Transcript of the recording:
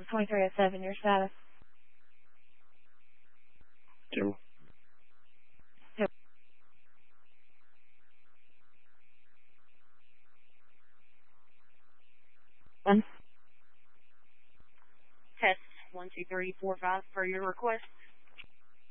is 2307. Your status? 2. 1. Test 1 2 3 4 5 for your request.